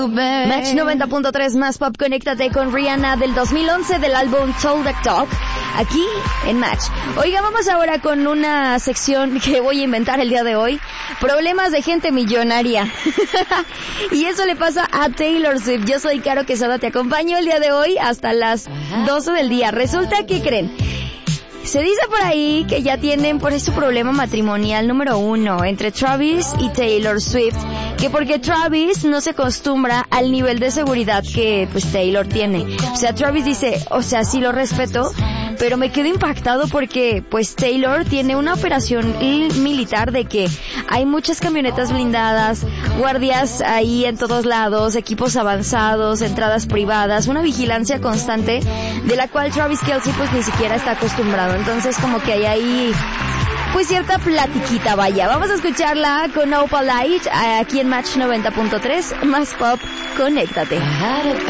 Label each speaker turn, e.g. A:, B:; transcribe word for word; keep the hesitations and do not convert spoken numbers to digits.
A: Match noventa punto tres más pop, conéctate con Rihanna del dos mil once del álbum Talk That Talk, aquí en Match. Oiga, vamos ahora con una sección que voy a inventar el día de hoy, problemas de gente millonaria. Y eso le pasa a Taylor Swift. Yo soy Caro Quesada, te acompaño el día de hoy hasta las doce del día. Resulta que, ¿creen? Se dice por ahí que ya tienen por eso problema matrimonial número uno entre Travis y Taylor Swift, que porque Travis no se acostumbra al nivel de seguridad que pues Taylor tiene. O sea, Travis dice, o sea, sí lo respeto, pero me quedo impactado porque pues Taylor tiene una operación militar de que hay muchas camionetas blindadas, guardias ahí en todos lados, equipos avanzados, entradas privadas, una vigilancia constante de la cual Travis Kelce pues ni siquiera está acostumbrado. Entonces como que hay ahí pues cierta platiquita, vaya. Vamos a escucharla con Opalite aquí en Match noventa punto tres, más pop, conéctate.